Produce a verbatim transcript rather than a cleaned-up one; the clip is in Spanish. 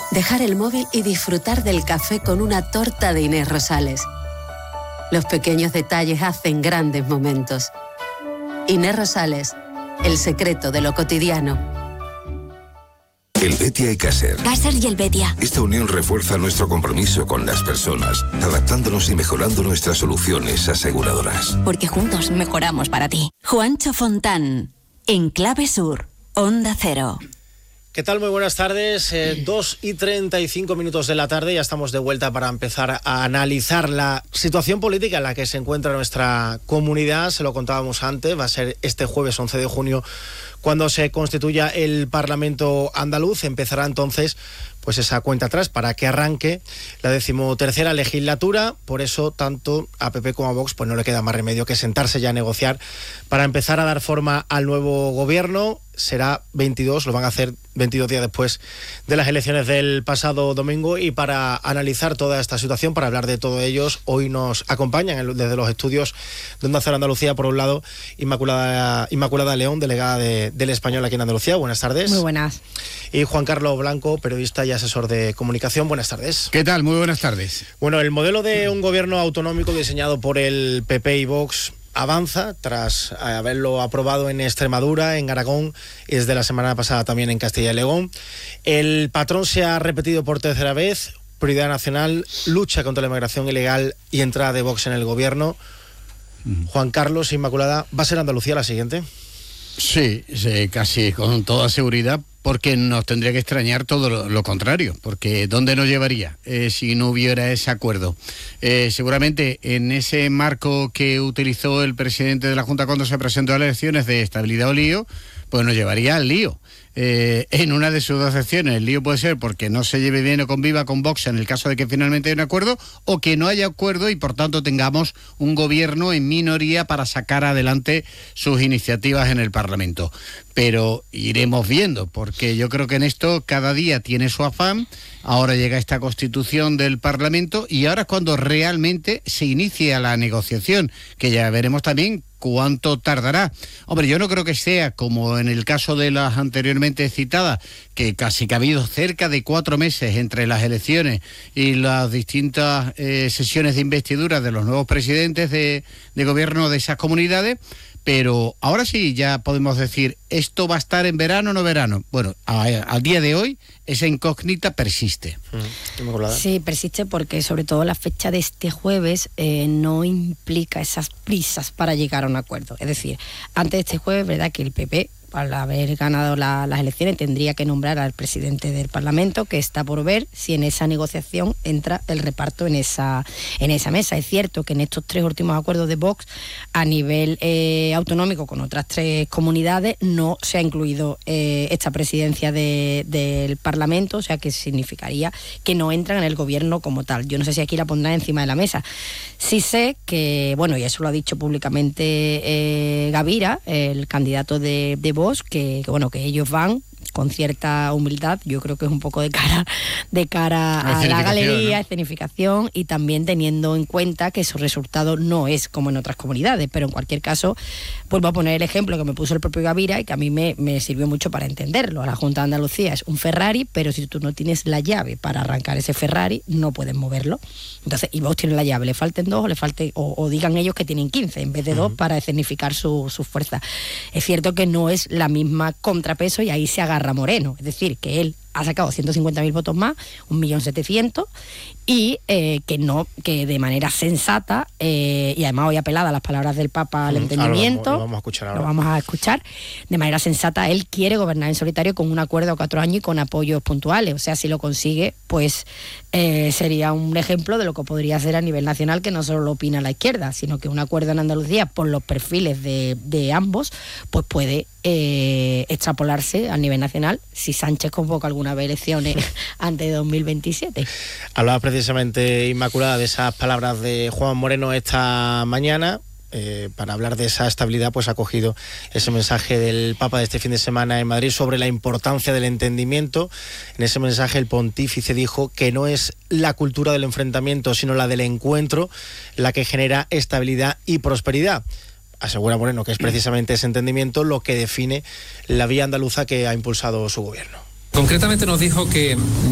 Dejar el móvil y disfrutar del café con una torta de Inés Rosales. Los pequeños detalles hacen grandes momentos. Inés Rosales, el secreto de lo cotidiano. Helvetia y Caser. Caser y Helvetia. Esta unión refuerza nuestro compromiso con las personas, adaptándonos y mejorando nuestras soluciones aseguradoras. Porque juntos mejoramos para ti. Juancho Fontán, en Clave Sur, Onda Cero. ¿Qué tal? Muy buenas tardes. Eh, dos y treinta y cinco minutos de la tarde. Ya estamos de vuelta para empezar a analizar la situación política en la que se encuentra nuestra comunidad. Se lo contábamos antes. Va a ser este jueves once de junio cuando se constituya el Parlamento andaluz. Empezará entonces pues esa cuenta atrás para que arranque la decimotercera legislatura. Por eso tanto a P P como a Vox pues no le queda más remedio que sentarse ya a negociar para empezar a dar forma al nuevo gobierno. Será veintidós, lo van a hacer veintidós días después de las elecciones del pasado domingo, y para analizar toda esta situación, para hablar de todo ellos, hoy nos acompañan desde los estudios de Onda Cero Andalucía, por un lado, Inmaculada, Inmaculada León, delegada de, del Español aquí en Andalucía. Buenas tardes. Muy buenas. Y Juan Carlos Blanco, periodista y asesor de comunicación. Buenas tardes. ¿Qué tal? Muy buenas tardes. Bueno, el modelo de un gobierno autonómico diseñado por el P P y Vox avanza tras haberlo aprobado en Extremadura, en Aragón y desde la semana pasada también en Castilla y León. El patrón se ha repetido por tercera vez: prioridad nacional, lucha contra la inmigración ilegal y entrada de Vox en el gobierno. Mm. Juan Carlos, Inmaculada, ¿va a ser Andalucía la siguiente? Sí, sí, casi con toda seguridad, porque nos tendría que extrañar todo lo, lo contrario, porque ¿dónde nos llevaría eh, si no hubiera ese acuerdo? Eh, seguramente en ese marco que utilizó el presidente de la Junta cuando se presentó a las elecciones de estabilidad o lío, pues nos llevaría al lío. Eh, en una de sus dos secciones, el lío puede ser porque no se lleve bien o conviva con Vox en el caso de que finalmente haya un acuerdo, o que no haya acuerdo y por tanto tengamos un gobierno en minoría para sacar adelante sus iniciativas en el Parlamento. Pero iremos viendo, porque yo creo que en esto cada día tiene su afán. Ahora llega esta constitución del Parlamento y ahora es cuando realmente se inicia la negociación, que ya veremos también cuánto tardará. Hombre, yo no creo que sea como en el caso de las anteriormente citadas, que casi que ha habido cerca de cuatro meses entre las elecciones y las distintas eh, sesiones de investidura de los nuevos presidentes de, de gobierno de esas comunidades. Pero ahora sí ya podemos decir, ¿esto va a estar en verano o no verano? Bueno, al día de hoy esa incógnita persiste. Sí, persiste porque sobre todo la fecha de este jueves eh, no implica esas prisas para llegar a un acuerdo. Es decir, antes de este jueves, verdad que el P P, al haber ganado la, las elecciones, tendría que nombrar al presidente del Parlamento, que está por ver si en esa negociación entra el reparto en esa en esa mesa. Es cierto que en estos tres últimos acuerdos de Vox, a nivel eh, autonómico con otras tres comunidades, no se ha incluido eh, esta presidencia de, del Parlamento, o sea que significaría que no entran en el gobierno como tal. Yo no sé si aquí la pondrán encima de la mesa. Sí sé que, bueno, y eso lo ha dicho públicamente eh, Gavira, el candidato de, de Vox, Que, que bueno, que ellos van con cierta humildad, yo creo que es un poco de cara de cara a la galería, ¿no? Escenificación, y también teniendo en cuenta que su resultado no es como en otras comunidades, pero en cualquier caso, vuelvo a poner el ejemplo que me puso el propio Gavira y que a mí me, me sirvió mucho para entenderlo. La Junta de Andalucía es un Ferrari, pero si tú no tienes la llave para arrancar ese Ferrari, no puedes moverlo. Entonces, y vos tienes la llave, le falten dos o le falte, o, o digan ellos que tienen quince en vez de dos, uh-huh, para escenificar su, su fuerza. Es cierto que no es la misma contrapeso y ahí se agarra Moreno, es decir, que él ha sacado ciento cincuenta mil votos más, un millón setecientos, y eh, que no, que de manera sensata, eh, y además hoy apelada a las palabras del Papa al mm, entendimiento, lo vamos, lo vamos a escuchar ahora. Lo vamos a escuchar, de manera sensata, él quiere gobernar en solitario con un acuerdo a cuatro años y con apoyos puntuales. O sea, si lo consigue, pues eh, sería un ejemplo de lo que podría ser a nivel nacional, que no solo lo opina la izquierda, sino que un acuerdo en Andalucía, por los perfiles de, de ambos, pues puede eh, extrapolarse a nivel nacional si Sánchez convoca alguna vez elecciones antes de dos mil veintisiete. Hablaba precisamente, Inmaculada, de esas palabras de Juan Moreno esta mañana. Eh, para hablar de esa estabilidad, pues ha cogido ese mensaje del Papa de este fin de semana en Madrid sobre la importancia del entendimiento. En ese mensaje el pontífice dijo que no es la cultura del enfrentamiento, sino la del encuentro, la que genera estabilidad y prosperidad. Asegura Moreno que es precisamente ese entendimiento lo que define la vía andaluza que ha impulsado su gobierno. Concretamente nos dijo que